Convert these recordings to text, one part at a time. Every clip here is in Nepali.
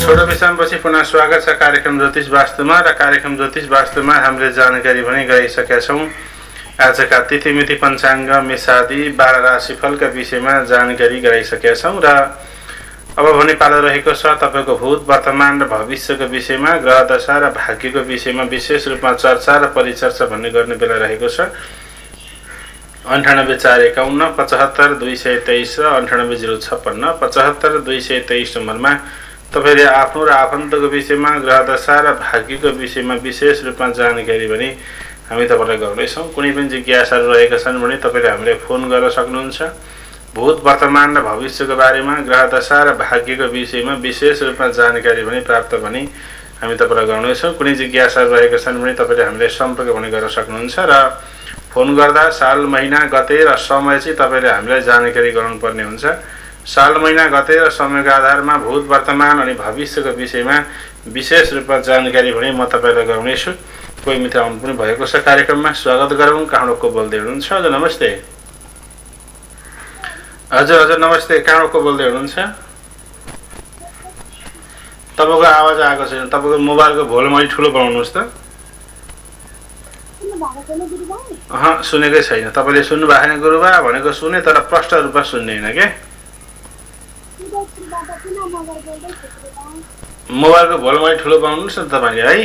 छोटो विश्रामपछि पुनः स्वागत छ कार्यक्रम ज्योतिष वास्तुमा र कार्यक्रम ज्योतिष वास्तुमा हामीले जानकारी पनि गराइसकेका छौँ। आजका तिथिमिति पञ्चाङ्ग मेषादि 12 राशिफलका विषयमा जानकारी गराइसकेका छौँ र अब भने पालो रहेको छ तपाईको भूत वर्तमान र भविष्यको विषयमा ग्रह दशा र भाग्यको विषयमा विशेष रूपमा चर्चा र परिचर्चा भन्ने गर्ने बेला रहेको छ। 9841 75 223 र 98056 75 223 नम्बरमा तपाईले आफ्नो र आफन्तको विषयमा ग्रह दशा र भाग्यको विषयमा विशेष रूपमा जानकारी पनि हामी तपाईलाई गराउनेछौँ। कुनै पनि जिज्ञासाहरू रहेका छन् भने तपाईले हामीलाई फोन गर्न सक्नुहुन्छ। भूत वर्तमान र भविष्यको बारेमा ग्रह दशा र भाग्यको विषयमा विशेष रूपमा जानकारी पनि प्राप्त पनि हामी तपाईलाई गराउनेछौँ। कुनै जिज्ञासाहरू रहेका छन् भने तपाईले हामीलाई सम्पर्क पनि गर्न सक्नुहुन्छ र फोन गर्दा साल महिना गते र समय चाहिँ तपाईले हामीलाई जानकारी गराउनुपर्ने हुन्छ। साल महिना गते र समयको आधारमा भूत वर्तमान अनि भविष्यको विषयमा विशेष रूपमा जानकारी पनि म तपाईलाई गराउनेछु। कोही मित्र आउनु पनि भएको छ कार्यक्रममा, स्वागत गरौँ। कहाँको बोल्दै हुनुहुन्छ? हजुर नमस्ते। हजुर नमस्ते। कहाँको बोल्दै हुनुहुन्छ? तपाईँको आवाज आएको छैन। तपाईँको मोबाइलको भोल्युम अलि ठुलो बनाउनुहोस् त। सुनेकै छैन। तपाईँले सुन्नु भएको छैन? गुरुबा भनेको सुने तर प्रष्ट रूपमा सुन्ने होइन के? मोबाइलको भोल्युम अलि ठुलो बनाउनुहोस् न तपाईँले है।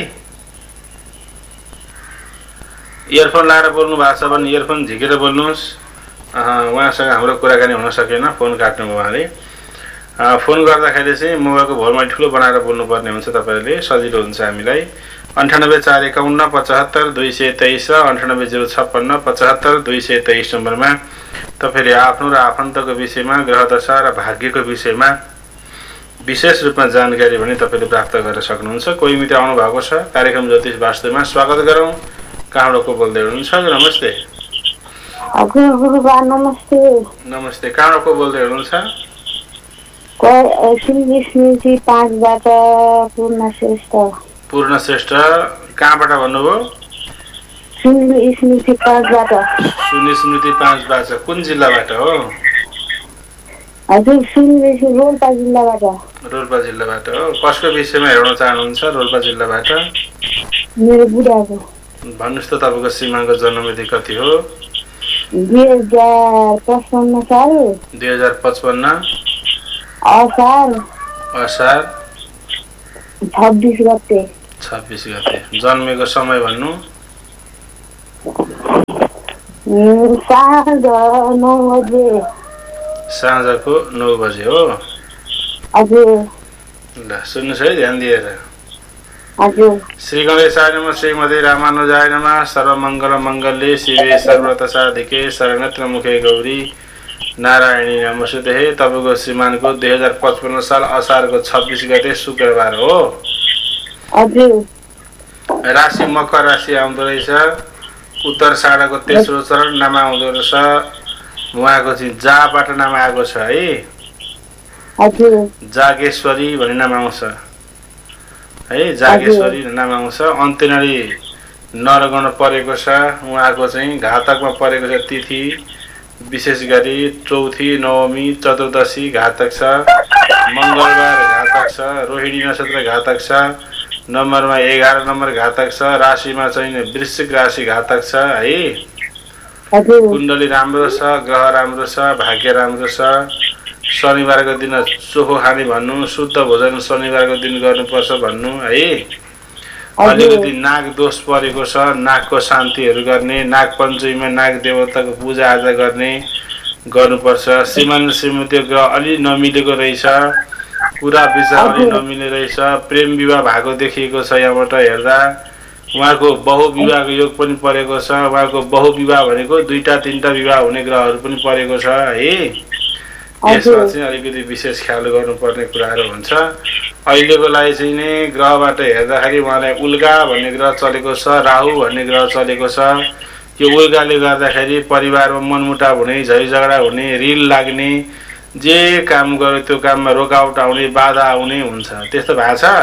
इयरफोन लाएर बोल्नु भएको छ भने इयरफोन झिकेर बोल्नुहोस्। उहाँसँग हाम्रो कुराकानी हुन सकेन, फोन काट्नुभयो उहाँले। फोन गर्दाखेरि चाहिँ मोबाइलको भोल्युम अलि ठुलो बनाएर बोल्नुपर्ने हुन्छ। तपाईँले सजिलो हुन्छ हामीलाई। 9841 75 223 र 98056 75 223 नम्बरमा तपाईले आफ्नो र आफन्तको विषयमा ग्रह दशा र भाग्यको विषयमा विशेष रूपमा जानकारी पनि तपाईले प्राप्त गर्न सक्नुहुन्छ। कोही मित्र आउनु भएको छ कार्यक्रम ज्योतिष वास्तुमा, स्वागत गरौँ। कहाँबाट को बोल्दै हुनुहुन्छ? हजुर नमस्ते। हजुर गुरुबा नमस्ते। नमस्ते। कहाँबाट को बोल्दै हुनुहुन्छ? स्मृति 5 बाट पूर्ण श्रेष्ठ। पूर्ण श्रेष्ठ कहाँबाट भन्नुभयो? स्मृति 5 बाट। स्मृति 5 बाट कुन जिल्लाबाट हो? हजुर स्मृति रोल्पा जिल्लाबाट। रोल्पा जिल्लाबाट हो। कसको विषयमा हेर्न चाहनुहुन्छ रोल्पा जिल्लाबाट? मेरो बुढाको। भन्नुहोस् त तपाईँको श्रीमानको जन्ममिति कति हो? 2055 साल। 2055 असार 26 गते। 26 गते जन्मेको समय भन्नु? साँझको 9 बजे हो। हजुर ल सुन्नुहोस् है ध्यान दिएर। हजुर। श्री गणेशाय नमः, श्रीमते रामानुजाय नमः, सर्वमङ्गल मङ्गल्ये शिवे सर्वत साधिके शरणत्र मुखे गौरी नारायणी नमस्ते। तपाईँको श्रीमानको 2055 साल असारको 26 गते शुक्रबार हो। हजुर। राशि मकर राशि आउँदो रहेछ। उत्तर साडाको तेस्रो चरण नाम आउँदो रहेछ। उहाँको चाहिँ जाबाट नाम आएको छ है। हजुर। जागेश्वरी भन्ने नाम आउँछ है। जागेश्वरी नाम आउँछ। अन्त्यनाली नरगण परेको छ। उहाँको चाहिँ घातकमा परेको छ तिथि, विशेष गरी चौथी, नवमी, चतुर्दशी घातक छ। मङ्गलबार घातक छ। रोहिणी नक्षत्र घातक छ। नम्बरमा 11 नम्बर घातक छ। राशिमा चाहिँ वृश्चिक राशि घातक छ है। कुण्डली राम्रो छ, ग्रह राम्रो छ, भाग्य राम्रो छ। शनिबारको दिन चोखो खाने भन्नु, शुद्ध भोजन शनिबारको दिन गर्नुपर्छ भन्नु है। अलिकति नाग दोष परेको छ, नागको शान्तिहरू गर्ने, नाग पञ्चमीमा नाग देवताको पूजा आजा गर्नुपर्छ। श्रीमान श्रीमतीको ग्रह अलि नमिलेको रहेछ। कुरा विचार अलि नमिले रहेछ। प्रेम विवाह भएको देखिएको छ यहाँबाट हेर्दा। उहाँको बहुविवाहको योग पनि परेको छ। उहाँको बहुविवाह भनेको 2-3टा विवाह हुने ग्रहहरू पनि परेको छ है। यसमा चाहिँ अलिकति विशेष ख्याल गर्नुपर्ने कुराहरू हुन्छ। अहिलेको लागि चाहिँ नै ग्रहबाट हेर्दाखेरि उहाँलाई उल्का भन्ने ग्रह चलेको छ, राहु भन्ने ग्रह चलेको छ। यो उल्काले गर्दाखेरि परिवारमा मनमुटाव हुने, झैझगडा हुने, रिल लाग्ने, जे काम गर्यो त्यो काममा रोकावट आउने, बाधा आउने हुन्छ। त्यस्तो भएको छ?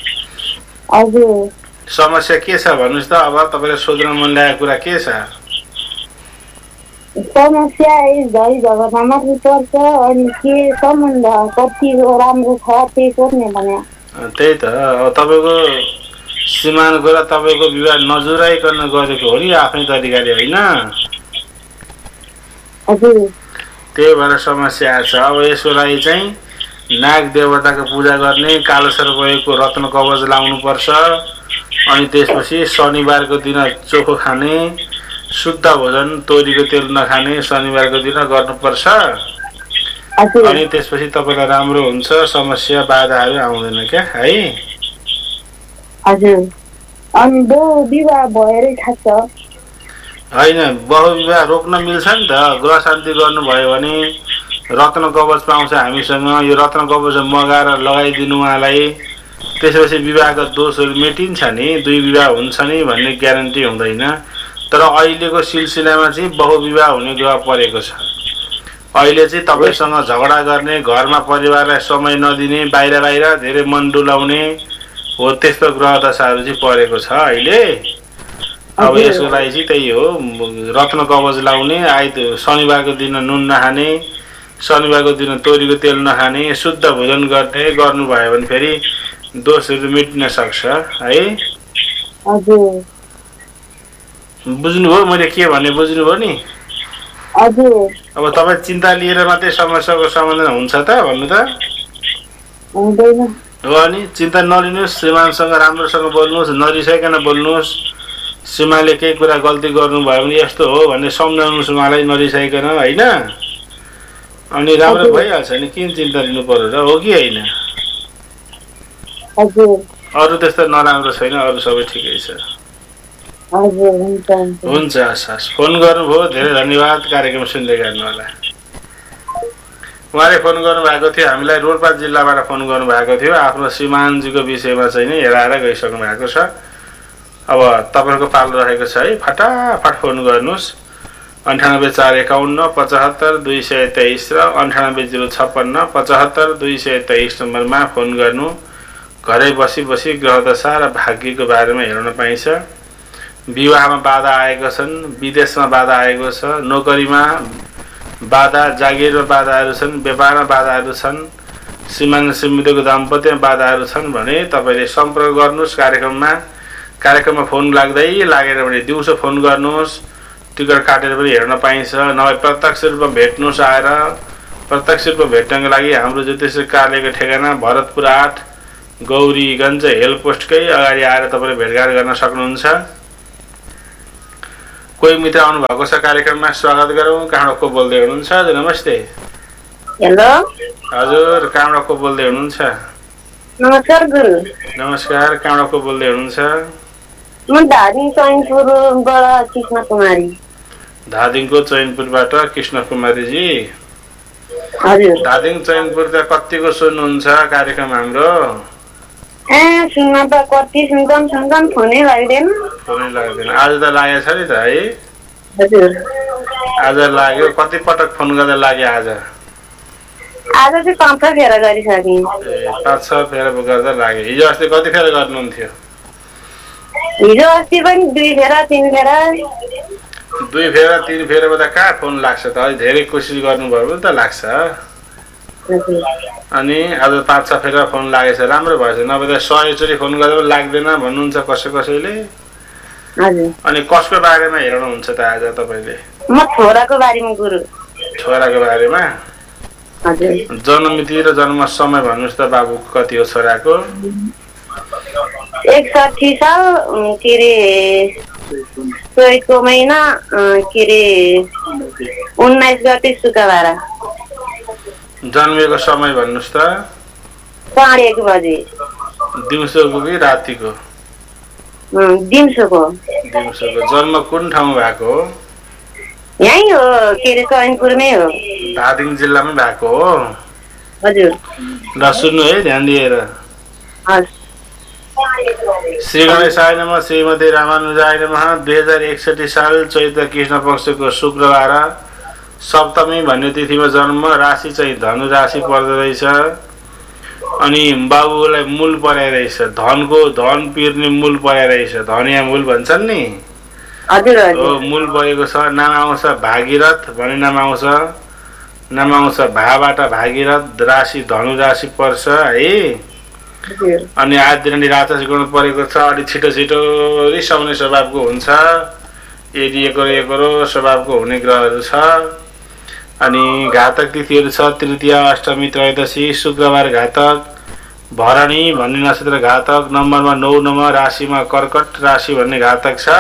हजुर। समस्या के छ भन्नुहोस् त? अब तपाईँले सोध्न मन लागेको कुरा के छ? समस्या झैझगडा मात्रै पर्छ। अनि के सम्बन्ध कति राम्रो छ त्यही सोध्ने भने। त्यही त अब तपाईँको श्रीमान गएर तपाईँको विवाह नजुराइकन गरेको हो नि आफ्नै तरिकाले होइन। हजुर त्यही भएर समस्या आएको छ। अब यसको लागि चाहिँ नाग देवताको पूजा गर्ने, कालो सर्पको रत्न कवच लाउनुपर्छ। अनि त्यसपछि शनिबारको दिन चोखो खाने, शुद्ध भोजन तोरीको तेल नखाने शनिबारको दिन गर्नुपर्छ। अनि त्यसपछि तपाईँलाई राम्रो हुन्छ, समस्या बाधाहरू आउँदैन क्या है। हजुर अनि बहुविवाह भएरै थाहा होइन, बहुविवाह रोक्न मिल्छ नि त। ग्रह शान्ति गर्नुभयो भने रत्न कवच पाउँछ हामीसँग। यो रत्न कवच मगाएर लगाइदिनु उहाँलाई, त्यसपछि विवाहका दोषहरू मेटिन्छ नि, 2 विवाह हुन्छ नि भन्ने ग्यारेन्टी हुँदैन। तर अहिलेको सिलसिलामा चाहिँ बहुविवाह हुने ग्रह परेको छ। अहिले चाहिँ तपाईँसँग झगडा गर्ने, घरमा परिवारलाई समय नदिने, बाहिर धेरै मन डुलाउने हो, त्यस्तो ग्रह दशाहरू चाहिँ परेको छ अहिले। अब यसको लागि चाहिँ त्यही हो, रत्न कवच लाउने, शनिबारको दिन नुन नखाने, शनिबारको दिन तोरीको तेल नखाने, शुद्ध भोजन गर्नुभयो भने फेरि दोषहरू मेटिन सक्छ है। बुझ्नुभयो मैले के भन्ने, बुझ्नुभयो नि? अब तपाईँ चिन्ता लिएर मात्रै समस्याको समाधान हुन्छ त भन्नु त हो नि। चिन्ता नलिनुहोस्, श्रीमानसँग राम्रोसँग बोल्नुहोस्, नरिसाइकन बोल्नुहोस्। श्रीमानले केही कुरा गल्ती गर्नुभयो भने यस्तो हो भन्ने सम्झाउनुहोस् उहाँलाई नरिसाइकन होइन। अनि राम्रो भइहाल्छ नि, किन चिन्ता लिनु पर्यो र, हो कि होइन? अरू त्यस्तो नराम्रो छैन, अरू सबै ठिकै छ। हुन्छ हस्, फोन गर्नुभयो, धेरै धन्यवाद। कार्यक्रम सुन्दै गर्नु होला। उहाँले फोन गर्नुभएको थियो, हामीलाई रोल्पा जिल्लाबाट फोन गर्नुभएको थियो। आफ्नो श्रीमानजीको विषयमा चाहिँ नै हेराएर गइसक्नु भएको छ। अब तपाईँको पालो रहेको छ है, फटाफट फोन गर्नुहोस्। 98 451 75 223 र 98 056 75 223 नम्बरमा फोन गर्नु। घरै बसी ग्रहदशा र भाग्यको बारेमा हेर्न पाइन्छ। विवाहमा बाधा आएको छन्, विदेशमा बाधा आएको छ, नोकरीमा बाधा, जागिरमा बाधाहरू छन्, व्यापारमा बाधाहरू छन्, श्रीमान श्रीमतीको दाम्पत्यमा बाधाहरू छन् भने तपाईँले सम्पर्क गर्नुहोस् कार्यक्रममा फोन लागेन भने दिउँसो फोन गर्नुहोस्। टिकट काटेर पनि हेर्न पाइन्छ, नभए प्रत्यक्ष रूपमा भेट्नुहोस्। आएर प्रत्यक्ष रूपमा भेट्नको लागि हाम्रो ज्योतिष कार्यालयको ठेगाना भरतपुर 8 गौरीगञ्ज हेल पोस्टकै अगाडि आएर तपाईँले भेटघाट गर्न सक्नुहुन्छ। कोही मित्र आउनु भएको छ कार्यक्रममा, स्वागत गरौँ। कहाँबाट को बोल्दै हुनुहुन्छ? हजुर नमस्ते। हेलो हजुर, कहाँबाट को बोल्दै हुनुहुन्छ? नमस्कार गुरु। नमस्कार, कहाँबाट को बोल्दै हुनुहुन्छ? म धादिङ चैनपुरबाट कृष्ण कुमारी। धादिङको चैनपुरबाट कृष्ण कुमारीजी। हजुर। धादिङ चैनपुर त कतिको सुन्नुहुन्छ कार्यक्रम हाम्रो? सुन्न त कति सुन्छन् फोनै लाग्दैन। आज त लागेको छ नि त है? हजुर। आज लाग्यो। कति पटक फोन गर्दा लाग्यो आज? आज चाहिँ 5 फेरा गरिसकेँ। 5-6 फेरा गर्दा लाग्यो। हिजो अस्ति कति फेरा गर्नुहुन्थ्यो? हिजो अस्ति पनि 2 फेरा 3 फेरा। 2 फेरा 3 फेरामा त कहाँ फोन लाग्छ त? अलि धेरै कोसिस गर्नुभयो भने त लाग्छ। अनि आज 5-6 फेरा फोन लागेछ, राम्रो भएछ। नभए त 100 चोटि फोन गर्दा पनि लाग्दैन भन्नुहुन्छ कसैले। अनि कसको बारेमा हेर्नुहुन्छ त आज तपाईँले? म छोराको बारेमा गुरु। छोराको बारेमा? हजुर। जन्ममिति र जन्म समय भन्नुहोस् त बाबु, कति हो छोराको? 61 साल के रे चैतको महिना के रे 19 गते शुक्रबार। जन्मेको समय भन्नुहोस् त? 1:30 बजे। दिउँसोको कि रातिको? दिउँसोको। जन्म कुन ठाउँ भएको हो? यही हो के रे चैनपुरमै हो। धादिङ जिल्लामै भएको हो? हजुर। ल सुन्नु है ध्यान दिएर। श्री गणेशाय नमः, श्रीमती रामानुजाय नमः। 2061 साल चैत्र कृष्ण पक्षको शुक्रबार सप्तमी भन्ने तिथिमा जन्म। राशि चाहिँ धनु राशि पर्दो रहेछ। अनि बाबुलाई मूल पराइरहेछ, धन पिर्ने मूल पराइरहेछ। धनिया मूल भन्छन् नि, मूल परेको छ। नाम आउँछ भागीरथ भन्ने नाम आउँछ भाबाट भागीरथ। राशि धनु राशि पर्छ है। अनि आदिरानी राक्षस गुण परेको छ। अलि छिटो छिटो रिसाउने स्वभावको हुन्छ। एकोरो स्वभावको हुने ग्रहहरू छ। अनि घातक तिथिहरू छ तृतीय अष्टमी त्रयोदशी शुक्रबार घातक भरणी भन्ने नक्षत्र घातक नम्बरमा 9 नम्बर राशिमा कर्कट राशि भन्ने घातक छ।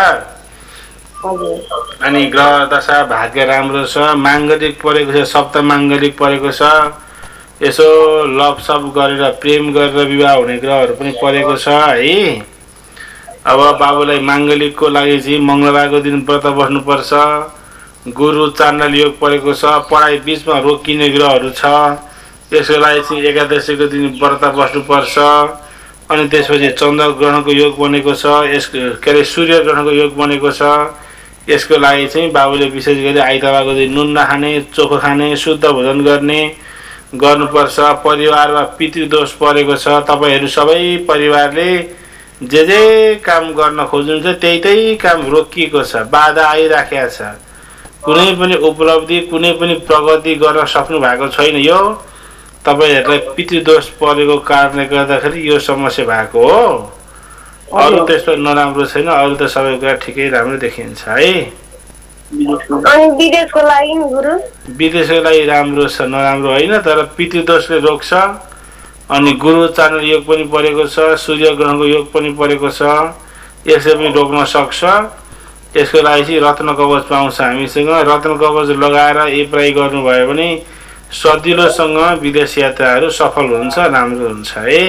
अनि ग्रह दशा भाग्य राम्रो छ। माङ्गलिक परेको छ सप्तम माङ्गलिक परेको छ। यसो लभसप गरेर प्रेम गरेर विवाह हुने ग्रहहरू पनि परेको छ है। अब बाबुलाई माङ्गलिकको लागि चाहिँ मङ्गलबारको दिन व्रत बस्नुपर्छ। गुरु चाण्डाल योग परेको छ। पढाइ बिचमा रोकिने ग्रहहरू छ। यसको लागि चाहिँ एकादशीको दिन व्रत बस्नुपर्छ। अनि त्यसपछि चन्द्र ग्रहणको योग बनेको छ। के अरे सूर्य ग्रहणको योग बनेको छ। यसको लागि चाहिँ बाबुले विशेष गरी आइतबारको दिन नुन नखाने चोखो खाने शुद्ध भोजन गर्नुपर्छ। परिवारमा पितृदोष परेको छ। तपाईँहरू सबै परिवारले जे काम गर्न खोज्नुहुन्छ त्यही काम रोकिएको छ। बाधा आइराखेको छ। कुनै पनि उपलब्धि कुनै पनि प्रगति गर्न सक्नु भएको छैन। यो तपाईँहरूलाई पितृदोष परेको कारणले गर्दाखेरि यो समस्या भएको हो। अरू त्यस्तो नराम्रो छैन। अरू त सबै कुरा ठिकै राम्रो देखिन्छ है। अनि विदेशको लागि गुरु विदेशको लागि राम्रो छ नराम्रो होइन। तर पितृदोषले रोक्छ। अनि गुरु चाण्डाल योग पनि परेको छ। सूर्य ग्रहणको योग पनि परेको छ। यसले पनि रोक्न सक्छ। यसको लागि चाहिँ रत्न कवच पाउँछ हामीसँग। रत्न कवच लगाएर एप्लाई गर्नुभयो भने सजिलोसँग विदेश यात्राहरू सफल हुन्छ राम्रो हुन्छ है।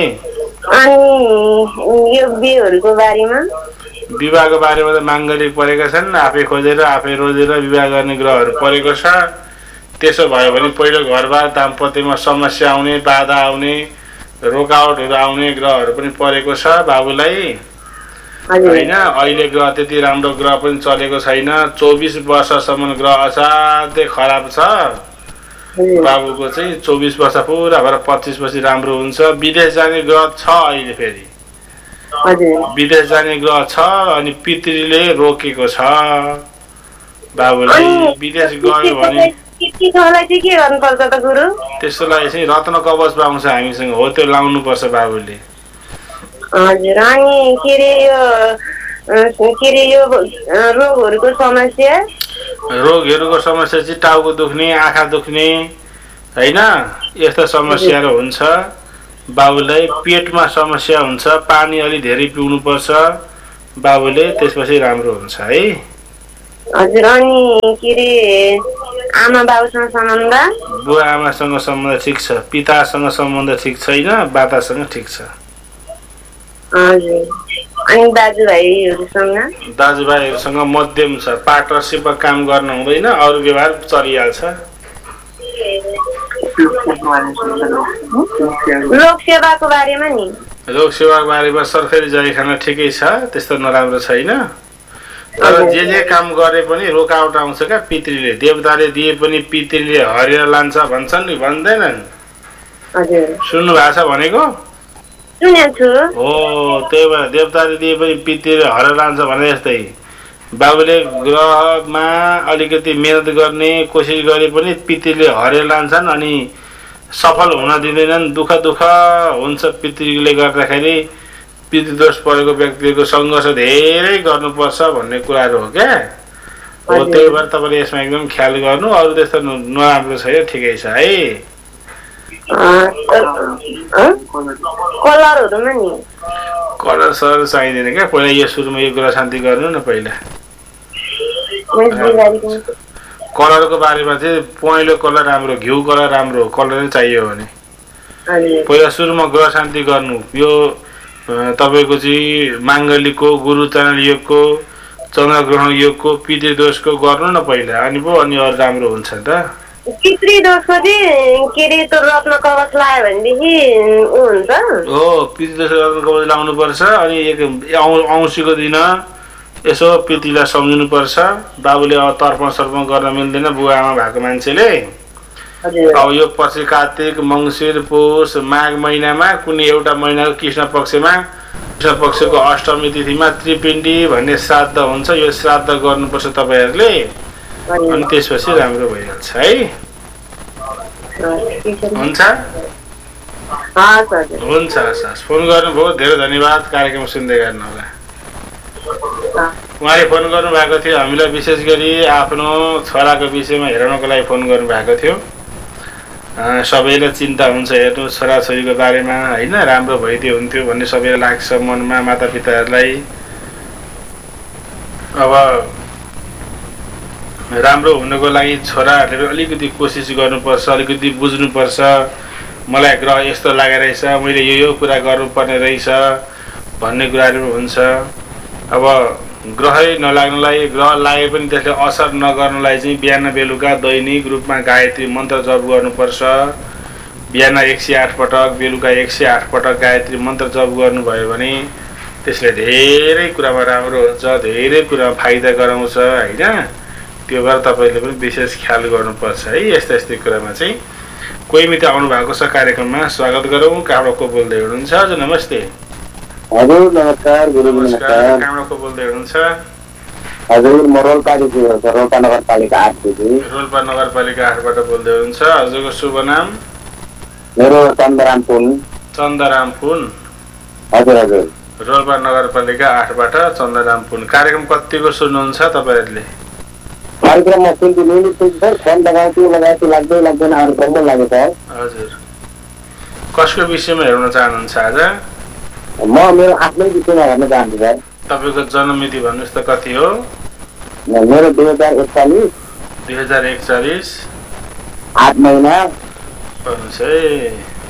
अनि यो बिहेहरूको बारेमा विवाहको बारेमा त माङ्गलिक परेका छन्। आफै खोजेर आफै रोजेर विवाह गर्ने ग्रहहरू परेको छ। त्यसो भयो भने पहिलो घरबार दाम्पत्यमा समस्या आउने बाधा आउने रोकावटहरू आउने ग्रहहरू पनि परेको छ बाबुलाई होइन। अहिले ग्रह त्यति राम्रो ग्रह पनि चलेको छैन। 24 वर्षसम्म ग्रह असाध्यै खराब छ बाबुको चाहिँ। 24 वर्ष पुरा भएर 25 वर्ष राम्रो हुन्छ। विदेश जाने ग्रह छ अहिले फेरि विदेश जाने ग्रह छ। अनि पितृले रोकेको छ बाबुलाई। विदेश गयो भने त्यसको लागि चाहिँ रत्न कवच पाउँछ हामीसँग हो। त्यो लाउनु पर्छ बाबुले। हजुर। अनि के अरे यो रोगहरूको समस्या चाहिँ टाउको दुख्ने आँखा दुख्ने होइन यस्ता समस्याहरू हुन्छ बाबुलाई। पेटमा समस्या हुन्छ। पानी अलि धेरै पिउनुपर्छ बाबुले। त्यसपछि राम्रो हुन्छ है। हजुर। अनि के अरे आमा बाबुसँग सम्बन्ध बुवा आमासँग सम्बन्ध ठिक छ। पितासँग सम्बन्ध ठिक छैन। बाबासँग ठिक छ। हजुर। अनि दाजुभाइहरूसँग मध्यम छ। पार्टनरसिपमा काम गर्न हुँदैन। अरू व्यवहार चलिहाल्छ। लोकसेवाको बारेमा नि लोकसेवाको बारेमा सरकारी जागिर खान ठिकै छ। त्यस्तो नराम्रो छैन। तर जे काम गरे पनि रोकावट आउँछ क्या पितृले। देवताले दिए पनि पितृले हरेर लान्छ भन्छन् नि भन्दैनन्। सुन्नु भएको छ भनेको हो। त्यही भएर देवताले दिए पनि पितृले हरेर लान्छ भने जस्तै बाबुले ग्रहमा अलिकति मेहनत गर्ने कोसिस गरे पनि पितृले हरेर लान्छन्। अनि सफल हुन दिँदैनन्। दुःख हुन्छ पितृले गर्दाखेरि। पितृदोष परेको व्यक्तिको सङ्घर्ष धेरै गर्नुपर्छ भन्ने कुराहरू हो क्या हो। त्यही भएर तपाईँले यसमा एकदम ख्याल गर्नु। अरू त्यस्तो नराम्रो छैन ठिकै छ है। कलर सर चाहिँदैन क्या। पहिला यो सुरुमा यो ग्रह शान्ति गर्नु न पहिला। कलरको बारेमा चाहिँ पहेँलो कलर राम्रो घिउ कलर राम्रो कलर नै चाहियो भने पहिला सुरुमा ग्रह शान्ति गर्नु। यो तपाईँको चाहिँ माङ्गलिकको गुरु चाण्डाल योगको चन्द्रग्रहण योगको पितृदोषको गर्नु न पहिला। अनि पो अनि अरू राम्रो हुन्छ त। पितृदोषको चाहिँ के अरे त्यो रत्न कवच लगायो भनेदेखि हुन्छ हो। पितृदोषको रत्न कवच लाउनुपर्छ। अनि औँसीको दिन यसो पितृलाई सम्झिनुपर्छ। बाबुले अब तर्पण सर्पण गर्न मिल्दैन बुवा आमा भएको मान्छेले। अब यो पछि कार्तिक मङ्सिर पुष माघ महिनामा कुनै एउटा महिनाको कृष्ण पक्षको अष्टमी तिथिमा त्रिपिण्डी भन्ने श्राद्ध हुन्छ। यो श्राद्ध गर्नुपर्छ तपाईँहरूले। अनि त्यसपछि राम्रो भइहाल्छ है। हुन्छ। हस् हजुर हुन्छ हस् फोन गर्नुभयो धेरै धन्यवाद कार्यक्रम सुन्दै गर्नुहोला उहाँले फोन गर्नुभएको थियो हामीलाई विशेष गरी आफ्नो छोराको विषयमा हेर्नको लागि फोन गर्नुभएको थियो सबैलाई चिन्ता हुन्छ हेर्नु छोराछोरीको बारेमा होइन राम्रो भइदियो हुन्थ्यो भन्ने सबैलाई लाग्छ मनमा मातापिताहरूलाई अब राम्रो हुनको लागि छोराहरूले अलिकति कोसिस गर्नुपर्छ अलिकति बुझ्नुपर्छ मलाई ग्रह यस्तो लागेरहेछ मैले यो कुरा गर्नुपर्ने रहेछ भन्ने कुराहरू हुन्छ अब ग्रहै नलाग्नलाई ग्रह लागे पनि त्यसले असर नगर्नलाई चाहिँ बिहान बेलुका दैनिक रूपमा गायत्री मन्त्र जप गर्नुपर्छ बिहान 108 पटक बेलुका 108 पटक गायत्री मन्त्र जप गर्नुभयो भने त्यसले धेरै कुरामा राम्रो हुन्छ धेरै कुरामा फाइदा गराउँछ होइन त्यो भएर तपाईँले पनि विशेष ख्याल गर्नुपर्छ है यस्ता यस्तै कुरामा चाहिँ कोही मित्र आउनु भएको छ कार्यक्रममा स्वागत गरौँ कहाँबाट को बोल्दै हुनुहुन्छ हजुर नमस्ते हजुर नमस्कार गुरु नमस्कार कहाँबाट को बोल्दै हुनुहुन्छ हजुर म रोल्पा नगरपालिका 8 देखि रोल्पा नगरपालिका 8 बाट बोल्दै हुनुहुन्छ हजुरको शुभ नाम मेरो चन्दराम पुन हजुर हजुर रोल्पा नगरपालिका 8 बाट चन्दराम पुन कार्यक्रम कतिको सुन्नुहुन्छ तपाईहरुले कार्यक्रम म सुन्छु नियमित सुन्छु सर फोन लगाउँछु लाग्दै लाग्दैन अरु राम्रो लाग्यो सर हजुर कसको विषयमा हेर्न चाहनुहुन्छ आज म मेरो आफ्नै विषयमा हेर्न चाहन्छु सर तपाईको जन्म मिति भन्नुस् त कति हो मेरो 2041 8 महिना भन्नुस् है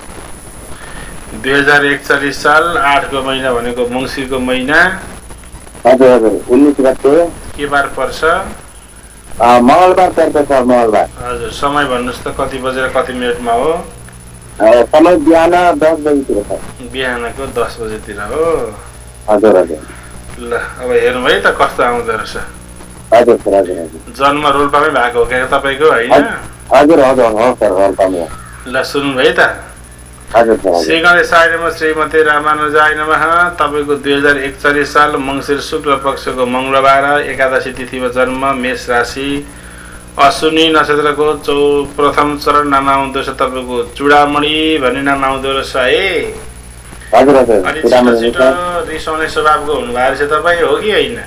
2041 साल 8 को महिना भनेको मंसिरको महिना हजुर हजुर 19 गते के बार पर्छ मंगलबार पर्छ सर मंगलबार हजुर समय भन्नुस् त कति बजेर कति मिनेटमा हो समय बिहान 10 बजेतिर छ बिहानको 10 बजेतिर हो हजुर हजुर ल अब हेरौँ है त कस्तो आउँदो रहेछ हजुर सर हजुर जन्म रोल्पामै भएको हो के तपाईको हैन हजुर हजुर हो सर रोल्पामै ल सुन्नु है त हजुर सर श्री गणेश नमः श्रीमती रामानुजाय नमः तपाईको 2041 साल मंसिर शुक्ल पक्षको मंगलबार एकादशी तिथिमा जन्म मेष राशि अश्विनी नक्षत्रको प्रथम चरण नाम आउँदो छ तपाईको चूडामणि भन्ने नाम आउँदो रहेछ है हजुर हजुर छिटो रिसाउने स्वभावको हुनुभएको रहेछ तपाईँ हो कि होइन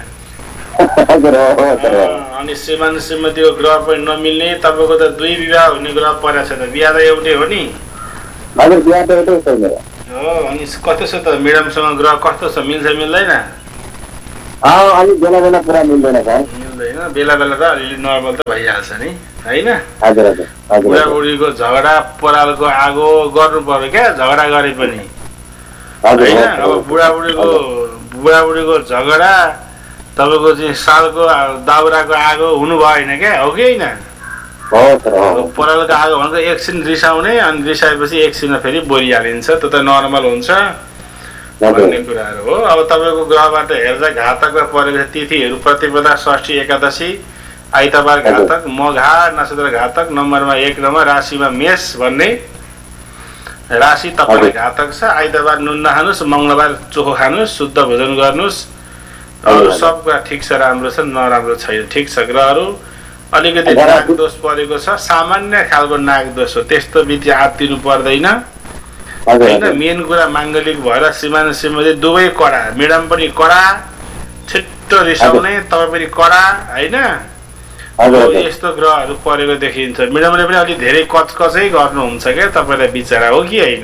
अनि श्रीमान श्रीमतीको ग्रह पनि नमिल्ने तपाईको त 2 विवाह हुने ग्रह परेको छ त बिहा त एउटै हो नि हजुर बिहा त एउटै छ मेरो हो अनि कस्तो छ त म्याडमसँग ग्रह कस्तो छ मिल्छ मिल्दैन अलि बेला बेला पुरा मिल्दैन सर मिल्दैन बेला बेला त अलि नर्मल त भइहाल्छ नि हैन हजुर हजुर बुढाबुढीको झगडा परालको आगो गर्नु पर्यो क्या झगडा गरे पनि हैन अब बुढाबुढीको झगडा तपाईको चाहिँ सालको दाउराको आगो हुनु भएन क्या हो कि हैन परालको आगो भनेको एकछिन रिसाउने अनि रिसाएपछि एकछिनमा फेरि बोलिहालिन्छ त्यो त नर्मल हुन्छ भन्ने कुराहरू हो अब तपाईको ग्रहबाट हेर्दा घातकमा परेको तिथिहरू प्रतिपदा षष्ठी एकादशी आइतबार घातक मघा नक्षत्र घातक नम्बरमा 1 नम्बर राशिमा मेष भन्ने राशि तपाईलाई घातक छ आइतबार नुन नखानुस् मंगलबार चोखो खानुस् शुद्ध भोजन गर्नुस् अरु सब कुरा ठीक छ राम्रो छ नराम्रो छैन ठीक छ ग्रहहरू अलिकति नाग दोष परेको छ सामान्य खालको नाग दोष हो त्यस्तो बिति आत्तिनु पर्दैन हैन मेन कुरा मांगलिक भएर श्रीमान श्रीमती दुवै कडा मेडम पनि कडा छिट्टो रिसाउने तपाई पनि कडा हैन यस्तो ग्रहहरू परेको देखिन्छ मेडमले पनि अलि धेरै कचकचै गर्नुहुन्छ के तपाईलाई बिचारा हो कि हैन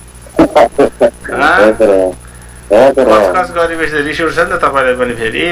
कचकच गरेपछि रिस उठ्छ नि त तपाईलाई पनि फेरि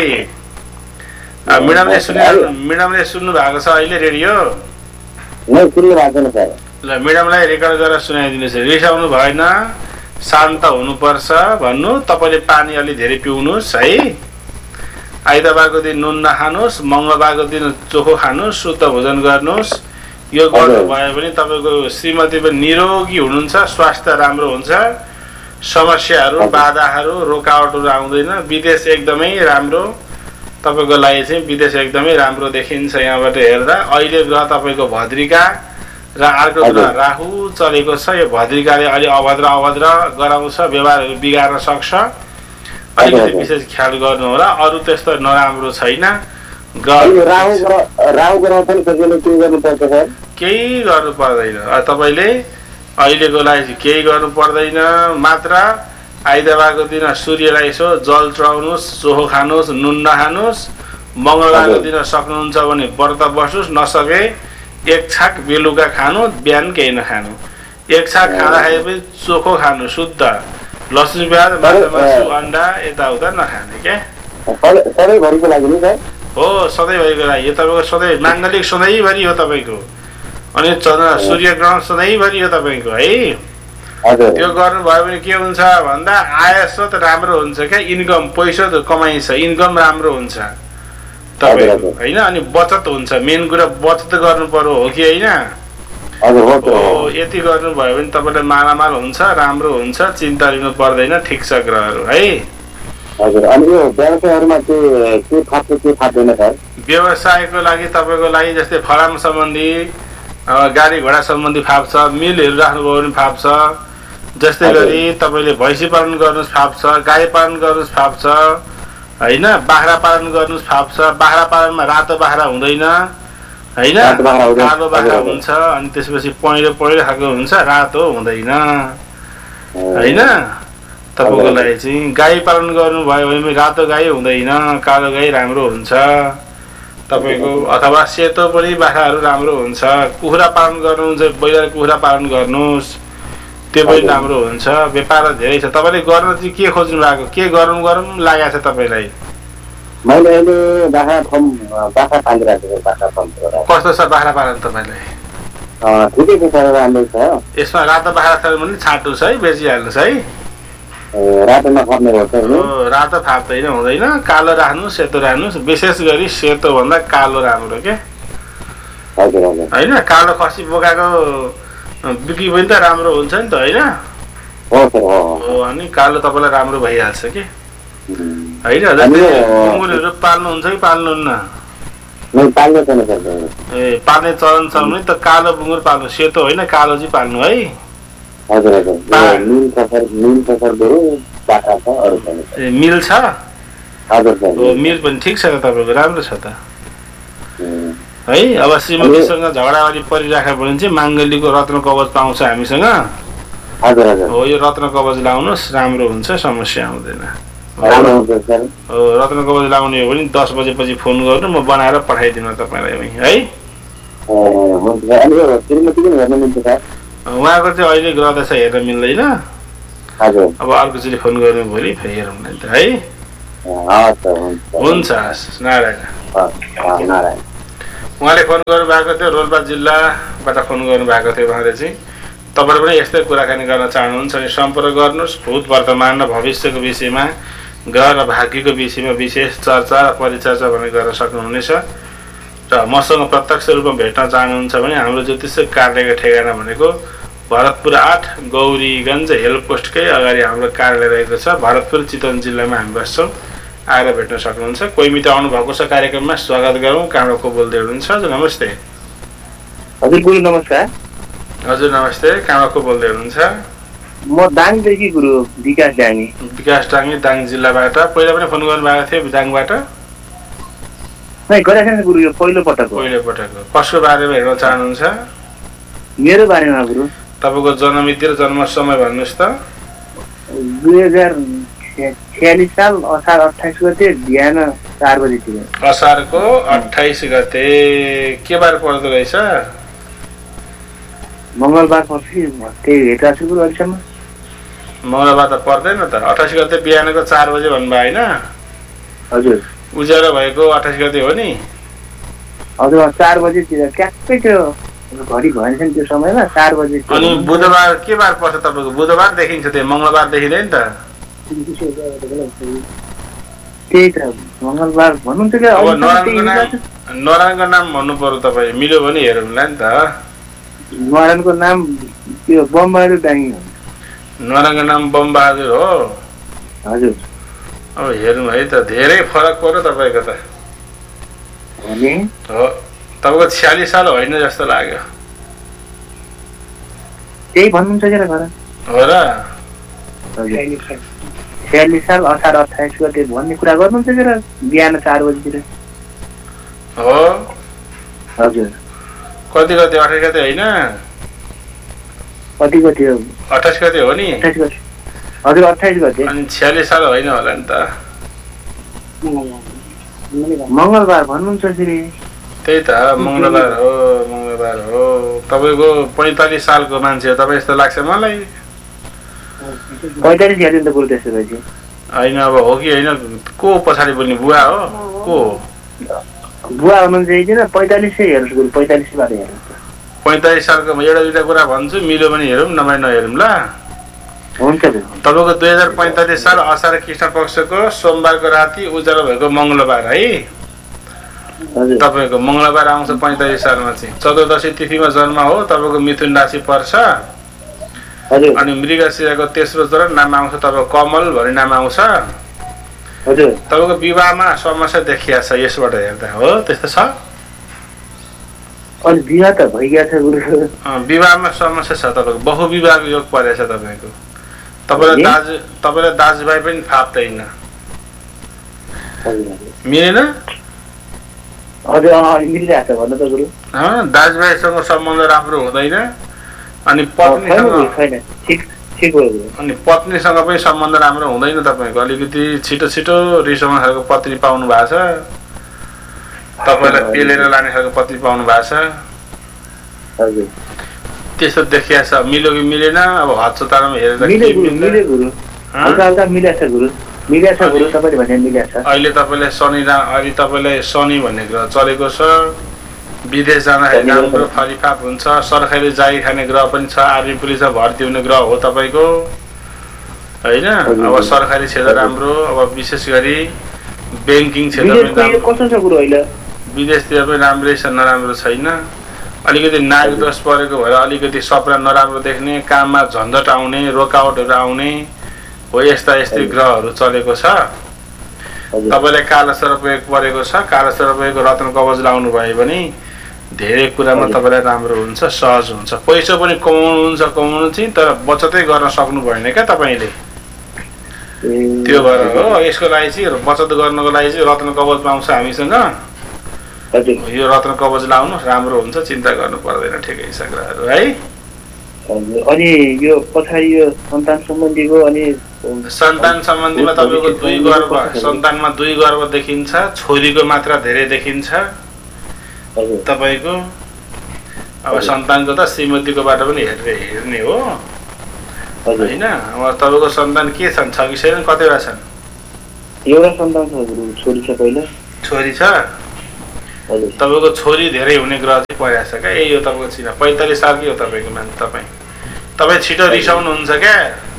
मेडमले सुन्नु भएको छ अहिले रेडियो नै सुन्नु भएको छैन सर ल मेडमलाई रेकर्ड गरेर सुनाइदिनुस् रिसाउनु भएन शान्त हुनुपर्छ भन्नु तपाईले पानी अलि धेरै पिउनुस् है आइतबारको दिन नुन नखानुस् मंगलबारको दिन चोखो खानुस् शुद्ध भोजन गर्नुस् यो गर्नु भयो भने तपाईको श्रीमती पनि निरोगी हुनुहुन्छ स्वास्थ्य राम्रो हुन्छ समस्याहरू बाधाहरू रोकावटहरू आउँदैन विदेश एकदमै राम्रो तपाईको लागि चाहिँ विदेश एकदमै राम्रो देखिन्छ यहाँबाट हेर्दा अहिले ग्रह तपाईको भद्रिका र अर्को ग्रह राहु चलेको छ यो भद्रिकाले अलि अभद्र गराउँछ व्यवहारहरू बिगार्न सक्छ अलिकति विशेष ख्याल गर्नु होला अरु त्यस्तो नराम्रो छैन राहु ग्रह पनि केही गर्नु पर्दैन तपाईले अहिलेको लागि चाहिँ केही गर्नु पर्दैन, मात्र आइतबारको दिन सूर्यलाई यसो जल चढाउनुहोस्, चोखो खानुहोस्, नुन नखानुहोस्। मङ्गलबारको दिन सक्नुहुन्छ भने व्रत बस्नुहोस्, नसके एक छाक बेलुका खानु, बिहान केही नखानु। एक छाक खाँदाखेरि पनि चोखो खानु, शुद्ध लसुन प्याज माछा मासु अन्डा यताउता नखाने क्या। सधैँभरिको लागि नि सर? हो सधैँभरिको लागि। यो तपाईँको सधैँ माङ्गलिक सधैँभरि हो तपाईँको। अनि सूर्य ग्रहण सधैँभरि हो तपाईँको है। त्यो गर्नुभयो भने के हुन्छ भन्दा आय स्रोत राम्रो हुन्छ क्या, इन्कम पैसा कमाइ छ, इन्कम राम्रो हुन्छ तपाईँको होइन। अनि बचत हुन्छ, मेन कुरा बचत गर्नु पर्यो हो कि होइन? यति गर्नुभयो भने तपाईँलाई मालामाल हुन्छ, राम्रो हुन्छ, चिन्ता लिनु पर्दैन, ठिक छ ग्रहहरू है। हजुर। अनि यो व्यवसायहरूमा के फाप्छ के फाप्दैन सर? व्यवसायको लागि तपाईँको लागि जस्तै फलाम सम्बन्धी, गाडी घोडा सम्बन्धी फाप्छ, मिलहरू राख्नुभयो भने फाप्छ। जस्तै गरी तपाईँले भैँसी पालन गर्नुहोस् फाप्छ, गाई पालन गर्नुहोस् फाप्छ होइन, बाख्रा पालन गर्नुहोस् फाप्छ। बाख्रा पालनमा रातो बाख्रा हुँदैन होइन, कालो बाख्रा हुन्छ। अनि त्यसपछि पहेँलो पहेँलो खालको हुन्छ, रातो हुँदैन होइन। तपाईँको लागि चाहिँ गाई पालन गर्नुभयो भने रातो गाई हुँदैन, कालो गाई राम्रो हुन्छ तपाईँको। अथवा सेतो पनि बाख्राहरू राम्रो हुन्छ। कुखुरा पालन गर्नुहुन्छ, ब्रोइलर कुखुरा पालन गर्नुहोस्, त्यो पनि राम्रो हुन्छ। व्यापार धेरै छ। तपाईँले गर्न चाहिँ के खोज्नु भएको, के गरौँ लागेको छ तपाईँलाई? मैले अहिले बाख्रा पालिरहेको छु। बाख्रा पालन कस्तो छ बाख्रा पालन तपाईँलाई? ठिकै छ सर, राम्रै छ। यसमा रातो बाख्रा छ भने छाट्नुहोस् है, बेचिहाल्नुहोस् है। रातो नफाप्ने गर्छ नि? रातो फाप्दैन, हुँदैन। कालो राख्नुहोस्, सेतो राख्नुहोस्। विशेष गरी सेतो भन्दा कालो राम्रो क्या। हजुर हजुर। होइन कालो खसी बोकाको बिक्री पनि त राम्रो हुन्छ नि त होइन? हो। अनि कालो तपाईँलाई राम्रो भइहाल्छ कि होइन? जस्तै बुङ्गुरहरू पाल्नुहुन्छ कि पाल्नुहुन्न? ए पाल्ने चलन छ भने त कालो बुङ्गुर पाल्नु, सेतो होइन, कालो चाहिँ पाल्नु है। हजुर हजुर। ए मिल छ? हजुर। मिल पनि ठिक छ त तपाईँको, राम्रो छ त है। अब श्रीमतीसँग झगडावाली परिराख्यो भने चाहिँ माङ्गलीको रत्न कवच पाउँछ हामीसँग। हजुर हजुर। हो यो रत्न कवच लाउनुहोस्, राम्रो हुन्छ, समस्या आउँदैन। हो रत्न कवच लाउने हो भने 10 बजेपछि फोन गर्नु, म बनाएर पठाइदिनु तपाईँलाई है। उहाँको चाहिँ अहिले ग्रह छ हेर्न मिल्दैन। अब अर्कोचोटि फोन गर्नु भोलि फेरि हेरौँ न त है। हुन्छ नारायण। उहाँले फोन गर्नुभएको थियो, रोल्पा जिल्लाबाट फोन गर्नुभएको थियो। उहाँले चाहिँ तपाईँले पनि यस्तै कुराकानी गर्न चाहनुहुन्छ भने सम्पर्क गर्नुहोस्। भूत वर्तमान र भविष्यको विषयमा, ग्रह र भाग्यको विषयमा विशेष चर्चा र परिचर्चा भने गर्न सक्नुहुनेछ। र मसँग प्रत्यक्ष रूपमा भेट्न चाहनुहुन्छ भने हाम्रो ज्योतिष कार्यालयको ठेगाना भनेको भरतपुर 8 गौरीगञ्ज हेलपोस्टकै अगाडि हाम्रो कार्यालय रहेको छ। भरतपुर चितवन जिल्लामा हामी बस्छौँ, आएर भेट्न सक्नुहुन्छ। कोही मित्र आउनुभएको छ कार्यक्रममा, स्वागत गरौँ। कहाँबाट को बोल्दै हुनुहुन्छ? हजुर नमस्ते। हजुर गुरु नमस्कार। हजुर नमस्ते, कहाँबाट को बोल्दै हुनुहुन्छ? म दाङदेखि गुरु विकास डाङ्गी। विकास डाङ्गी, दाङ जिल्लाबाट। पहिला पनि फोन गर्नुभएको थियो दाङबाट? गरेको छैन गुरु, यो पहिलो पटक हो। कसको बारेमा हेर्न चाहनुहुन्छ? मेरो बारेमा गुरु। तपाईँको जन्ममिति र जन्म समय भन्नुहोस् त। 2046 साल असार 28 गते बिहान 4 बजेतिर। असारको 28 गते के बार पर्दो रहेछ? मङ्गलबार पर्छ। त्यही हेरेको छु गुरु अहिलेसम्म। मङ्गलबार त पर्दैन त। 28 गते बिहानको 4 बजे भन्नुभयो होइन? हजुर। उज्यालो भएको 28 गते हो नि? हजुर 4 बजेतिर ट्याक्कै त्यो घडी भएन त्यो समयमा 4 बजे। अनि बुधबार के बार पर्छ तपाईँको? बुधबार देखिन्छ, त्यो मङ्गलबार देखिँदैन त? त्यही त मङ्गलबार भन्नुहुन्छ कि? अब नारायणको नाम भन्नु पर्यो तपाईँ, मिल्यो भने हेरौँला नि त। नारायणको नाम त्यो बमबहादुर डाङ्गी हो। नारायणको नाम बमबहादुर हो? हजुर। अब हेर्नु है त, धेरै फरक पर्यो तपाईँको त। हो तपाईँको 46 साल होइन जस्तो लाग्यो। त्यही भन्नुहुन्छ क्या घर? हो र? 46 साल असार 28 गते भन्ने कुरा गर्नुहुन्छ क्या बिहान 4 बजीतिर? हो। हजुर। कति गते? 28 गते होइन? कतिको थियो 28 गते हो नि 28 गते हजुर 28 गते अनि 46 साल होइन होला नि त मङ्गलबार भन्नुहुन्छ फेरि त्यही त मङ्गलबार हो तपाईँको 45 सालको मान्छे हो तपाईँ यस्तो लाग्छ मलाई 45 हेर्नु त बरु त्यसो भएपछि होइन अब हो कि होइन को पछाडि बोल्ने बुवा हो को बुवा हुनुहुन्छ किन 45 हेर्नुहोस् बरु 45 बारे हेर्नुहोस् 45 सालको एउटा दुईवटा कुरा भन्छु मिल्यो भने हेरौँ नभए नहेरौँ ल हुन्छ तपाईँको 2045 साल असार कृष्ण पक्षको सोमबारको राति उज्यालो भएको मङ्गलबार है तपाईँको मङ्गलबार आउँछ 45 सालमा चाहिँ चतुर्दशी तिथिमा जन्म हो तपाईँको मिथुन राशि पर्छ अनि मृगशिराको तेस्रो चरण नाम आउँछ तपाईँको कमल भन्ने नाम आउँछ तपाईँको विवाहमा समस्या देखिया छ यसबाट हेर्दा हो त्यस्तो छ अनि विवाह त भइगएको छ गुरु विवाहमा समस्या छ तपाईँको बहुविवाहको योग परेछ तपाईँको तपाईँलाई दाजुभाइ पनि फाप्दैन मिलेन दाजुभाइसँग सम्बन्ध राम्रो हुँदैन अनि पत्नीसँग पनि सम्बन्ध राम्रो हुँदैन तपाईँको अलिकति छिटो छिटो रिसाउने खालको पत्नी पाउनु भएको छ तपाईँलाई पेलेर लाने खालको पत्नी पाउनु भएको छ त्यस्तो देखिया छ मिल्यो कि मिलेन अब हदसतारमा हेरेर अहिले तपाईँलाई शनि भन्ने ग्रह चलेको छ विदेश जाँदाखेरि राम्रो फलिफाप हुन्छ सरकारी जागिर खाने ग्रह पनि छ आर्मी पुलिसमा भर्ती हुने ग्रह हो तपाईँको होइन अब सरकारी क्षेत्र राम्रो अब विशेष गरी ब्याङ्किङ क्षेत्र विदेशतिर पनि राम्रै छ नराम्रो छैन अलिकति नाग दोष परेको भएर अलिकति सपना नराम्रो देख्ने काममा झन्झट आउने रोकावटहरू आउने हो यस्ता यस्तै ग्रहहरू चलेको छ तपाईँलाई काला सर्पयोग परेको छ काला सर्पयोगको रत्न कवच लाउनु भयो भने धेरै कुरामा तपाईँलाई राम्रो हुन्छ सहज हुन्छ पैसा पनि कमाउनु चाहिँ तर बचतै गर्न सक्नु भएन क्या तपाईँले त्यो भएर हो यसको लागि चाहिँ बचत गर्नको लागि चाहिँ रत्न कवच पाउँछ हामीसँग यो रत्न कवच लाउनु राम्रो हुन्छ चिन्ता गर्नु पर्दैन ठिकै छ ग्रहहरू है अनि यो पछाडि यो सन्तान सम्बन्धीको अनि सन्तान सम्बन्धीमा तपाईँको 2 गर्भ सन्तानमा 2 गर्भ देखिन्छ छोरीको मात्रा धेरै देखिन्छ तपाईँको अब सन्तानको त श्रीमतीकोबाट पनि हेर्ने हो होइन अब तपाईँको सन्तान के छन् छ कि छैन कतिवटा छन् एउटा सन्तान छ छोरी छ पहिला छोरी छ तपाईँको छोरी धेरै हुने ग्रह चाहिँ परेको छ क्या यही हो तपाईँको चिन्ह 45 सालकै हो तपाईँको मान्छे तपाईँ छिटो रिसाउनुहुन्छ क्या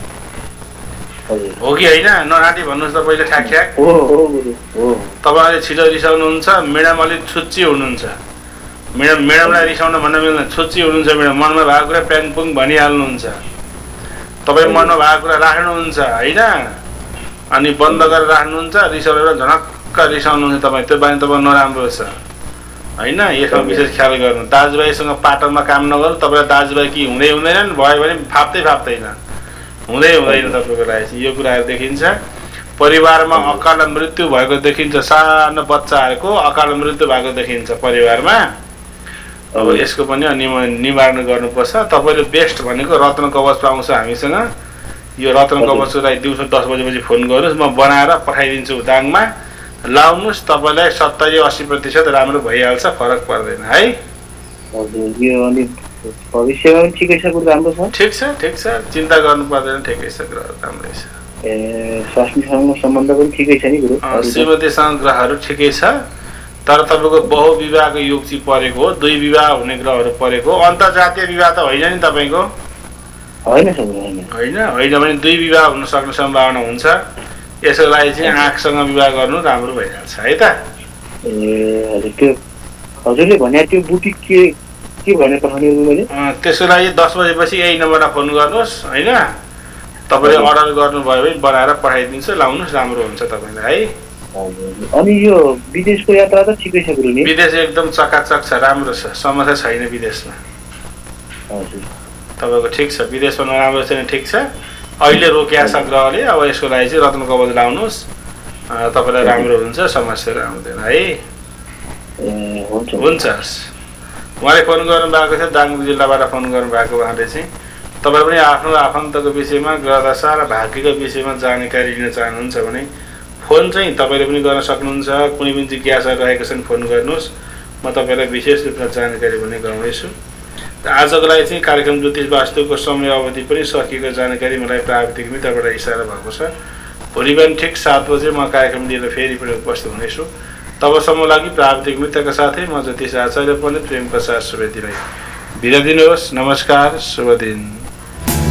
हो कि होइन नराटी भन्नुहोस् त पहिले ठ्याक ठ्याक तपाईँ अहिले छिटो रिसाउनुहुन्छ म्याडम अलिक छुच्ची हुनुहुन्छ म्याडमलाई रिसाउन भन्न मिल्दैन छुच्ची हुनुहुन्छ म्याडम मनमा भएको कुरा प्याङपुङ भनिहाल्नुहुन्छ तपाईँ मनमा भएको कुरा राख्नुहुन्छ होइन अनि बन्द गरेर राख्नुहुन्छ रिसाउनेर झनक्क रिसाउनुहुन्छ तपाईँ त्यो बानी तपाईँ नराम्रो छ होइन यसमा विशेष ख्याल गर्नु दाजुभाइसँग पाटनमा काम नगर्नु तपाईँलाई दाजुभाइ कि हुँदै हुँदैनन् भयो भने फाप्दैन हुँदैन तपाईँको लागि चाहिँ यो कुराहरू देखिन्छ परिवारमा अकाल मृत्यु भएको देखिन्छ सानो बच्चाहरूको अकाल मृत्यु भएको देखिन्छ परिवारमा अब यसको पनि निवारण गर्नुपर्छ तपाईँले बेस्ट भनेको रत्न कवच पाउँछ हामीसँग यो रत्न कवचको लागि दिउँसो 10 बजेपछि फोन गर्नुहोस् म बनाएर पठाइदिन्छु दाङमा लाउनुहोस् तपाईँलाई 70-80% राम्रो भइहाल्छ फरक पर्दैन है भविष्यमा ठिकै छ राम्रो छ ठिक छ चिन्ता गर्नु पर्दैन ठिकै छ ग्रह राम्रै छ स्वास्नीसँग सम्बन्ध पनि ठिकै छ नि गुरु श्रीमतीसँग ग्रहहरू ठिकै छ तर तपाईँको बहुविवाहको योग चाहिँ परेको हो 2 विवाह हुने ग्रहहरू परेको अन्तर्जातीय विवाह त होइन नि तपाईँको होइन भने 2 विवाह हुन सक्ने सम्भावना हुन्छ यसको लागि चाहिँ आँखसँग विवाह गर्नु राम्रो भइहाल्छ है त हजुरले भने त्यो बुटिक के भने पठाउने मैले त्यसको लागि 10 बजेपछि यही नम्बरमा फोन गर्नुहोस् होइन तपाईँले अर्डर गर्नुभयो भने बनाएर पठाइदिन्छु लाउनुहोस् राम्रो हुन्छ तपाईँलाई है अनि यो विदेशको यात्रा त ठिकै छ गुरु नि विदेश एकदम चकाचक छ राम्रो छ समस्या छैन विदेशमा तपाईँको ठिक छ विदेशमा नराम्रो छैन ठिक छ अहिले रोकिया छ ग्रहले अब यसको लागि चाहिँ रत्न कवच लाउनुहोस् तपाईँलाई राम्रो हुन्छ समस्याहरू आउँदैन है हुन्छ उहाँले फोन गर्नुभएको थियो दाङ जिल्लाबाट फोन गर्नुभएको उहाँले चाहिँ तपाईँ पनि आफ्नो आफन्तको विषयमा ग्रहदशा र भाग्यको विषयमा जानकारी लिन चाहनुहुन्छ भने फोन चाहिँ तपाईँले पनि गर्न सक्नुहुन्छ। कुनै पनि जिज्ञासा रहेको छ भने फोन गर्नुहोस्, म तपाईँलाई विशेष रूपमा जानकारी पनि गराउनेछु। र आजको लागि चाहिँ कार्यक्रम ज्योतिष वास्तुको समय अवधि पनि सकिएको जानकारी मलाई प्राविधिक मित्रबाट इसारा भएको छ। भोलि बिहान ठिक 7 बजे म कार्यक्रम लिएर फेरि पनि उपस्थित हुनेछु। तबसम्म लागि प्राविधिक मित्रका साथै म ज्योतिष आचार्य पनि प्रेम प्रसाद सुवेदीलाई बिदा दिनुहोस्। नमस्कार, शुभ दिन।